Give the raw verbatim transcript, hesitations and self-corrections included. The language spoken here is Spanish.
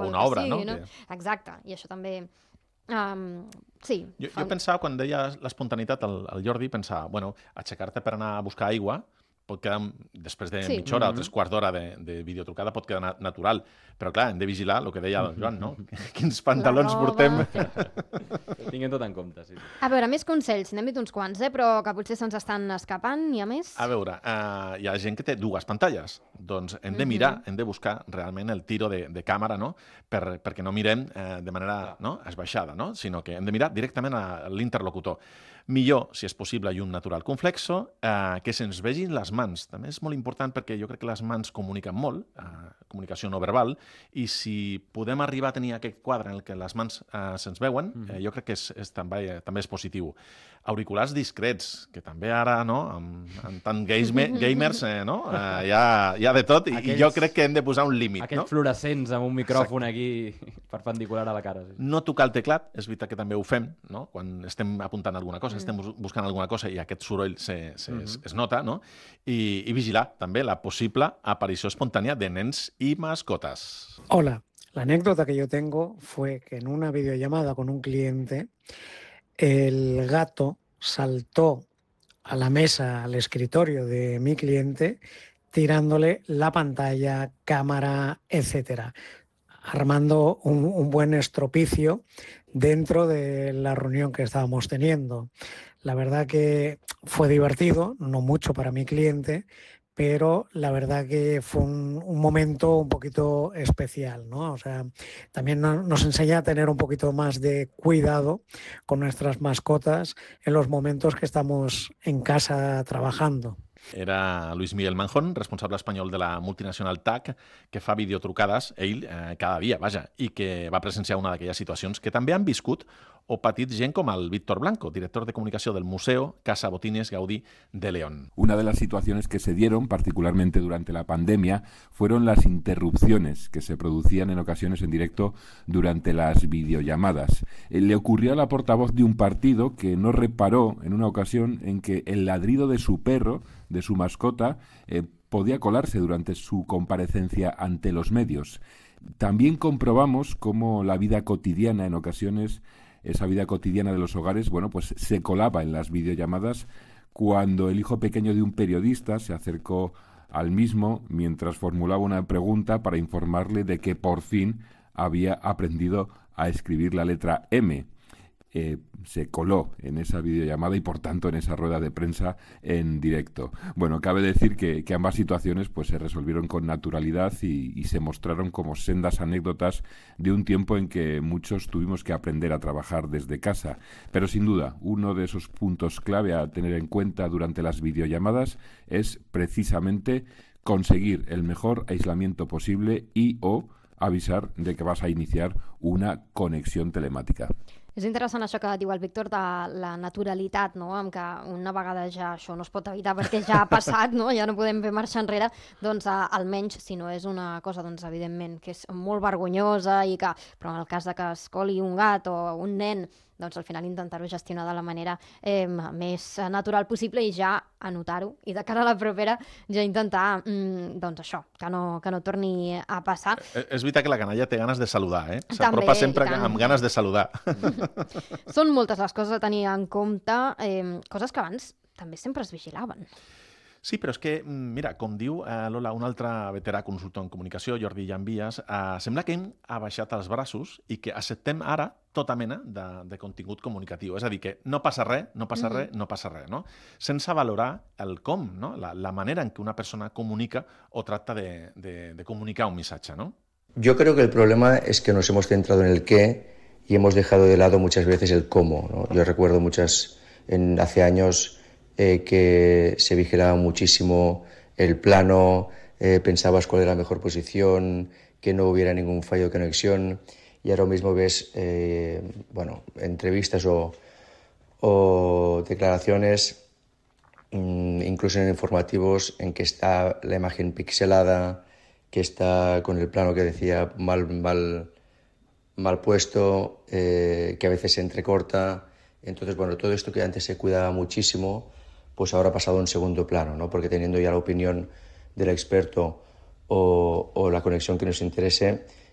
alguna que obra, sigui, no? no? Que... Exacte, i això també... Um, sí. Jo, fa... jo pensava, quan deia l'espontaneïtat al, al Jordi, pensava, bueno, aixecar-te per anar a buscar aigua pot quedar, després de Sí. mitja hora Mm-hmm. o tres quarts d'hora de, de videotrucada, pot quedar na natural. Però, clar, hem de vigilar el que deia el Joan, no? Quins pantalons roba, portem. sí. Tinguem tot en compte, sí. sí. A veure, més consells, n'hem dit uns quants, eh? Però que potser se'ns estan escapant, n'hi ha més? A veure, uh, hi ha gent que té dues pantalles. Doncs hem de mirar, hem de buscar realment el tiro de, de càmera, no? Per, perquè no mirem uh, de manera no? esbaixada, no? Sinó que hem de mirar directament a l'interlocutor. Millor, si és possible, llum natural conflexo, eh, que se'ns vegin les mans. També és molt important perquè jo crec que les mans comuniquen molt, eh, comunicació no verbal, i si podem arribar a tenir aquest quadre en el que les mans eh, se'ns veuen, eh, jo crec que és, és, també, també és positiu. Auriculars discrets, que també ara, no, amb, amb tant games, gamers, eh, no? eh, hi, ha, hi ha de tot, i, Aquells- i jo crec que hem de posar un límit. Aquells No? fluorescents amb un micròfon aquí perpendicular a la cara. Sí. No tocar el teclat, és veritat que també ho fem, no? Quan estem apuntant alguna cosa, estem bus- buscant alguna cosa i aquest soroll se, se, es, es nota, no? I, i vigilar també la possible aparició espontània de nens i mascotes. Hola, la anécdota que yo tengo fue que en una videollamada con un cliente, el gato saltó a la mesa, al escritorio de mi cliente, tirándole la pantalla, cámara, etcétera, armando un, un buen estropicio dentro de la reunión que estábamos teniendo. La verdad que fue divertido, no mucho para mi cliente, pero la verdad que fue un, un momento un poquito especial, ¿no? O sea, también no- nos enseña a tener un poquito más de cuidado con nuestras mascotas en los momentos que estamos en casa trabajando. Era Luis Miguel Manjón, responsable espanyol de la multinacional T A C, que fa videotrucades, ell, eh, cada dia, vaja, i que va presenciar una d'aquelles situacions que també han viscut o patit gent com el Víctor Blanco, director de comunicació del Museo Casa Botines Gaudí de León. Una de las situaciones que se dieron, particularmente durante la pandemia, fueron las interrupciones que se producían en ocasiones en directo durante las videollamadas. Eh, Le ocurrió a la portavoz de un partido que no reparó en una ocasión en que el ladrido de su perro, de su mascota, eh, podía colarse durante su comparecencia ante los medios. También comprobamos cómo la vida cotidiana en ocasiones, esa vida cotidiana de los hogares, bueno, pues se colaba en las videollamadas cuando el hijo pequeño de un periodista se acercó al mismo mientras formulaba una pregunta para informarle de que por fin había aprendido a escribir la letra M. Eh, se coló en esa videollamada y por tanto en esa rueda de prensa en directo. Bueno, cabe decir que, que ambas situaciones pues se resolvieron con naturalidad y, y se mostraron como sendas anécdotas de un tiempo en que muchos tuvimos que aprender a trabajar desde casa. Pero sin duda, uno de esos puntos clave a tener en cuenta durante las videollamadas es precisamente conseguir el mejor aislamiento posible y o avisar de que vas a iniciar una conexión telemática. És interessant això que diu el Víctor de la naturalitat, no? Amb que una vegada ja això no es pot evitar perquè ja ha passat, no? Ja no podem fer marxa enrere, doncs a, almenys si no és una cosa, doncs evidentment que és molt vergonyosa i que, però en el cas de que es coli un gat o un nen, doncs al final intentar-ho gestionar de la manera eh, més natural possible i ja anotar-ho i de cara a la propera ja intentar mm, doncs això, que no, que no torni a passar. Eh, És veritat que la canalla té ganes de saludar, eh? També, S'apropa sempre i tant. amb ganes de saludar. Són moltes les coses a tenir en compte, eh, coses que abans també sempre es vigilaven. Sí, però és que, mm, mira, com diu eh, Lola, un altre veterà consultor en comunicació, Jordi Llambies, eh, sembla que hem abaixat els braços i que acceptem ara tota mena de, de contingut comunicatiu. És a dir, que no passa res, no passa res, no passa res, no? Sense valorar el com, no? La, la manera en què una persona comunica o tracta de, de, de comunicar un missatge, no? Yo creo que el problema es que nos hemos centrado en el qué y hemos dejado de lado muchas veces el cómo, ¿no? Yo recuerdo muchas, en, hace años, eh, que se vigilaba muchísimo el plano, eh, pensabas cuál era la mejor posición, que no hubiera ningún fallo de conexión, y ahora mismo ves, eh, bueno, entrevistas o, o declaraciones, mmm, incluso en informativos, en que está la imagen pixelada, que está con el plano que decía mal, mal, mal puesto, eh, que a veces se entrecorta. Entonces, bueno, todo esto que antes se cuidaba muchísimo, pues ahora ha pasado en segundo plano, ¿no? Porque teniendo ya la opinión del experto o, o la conexión que nos interese,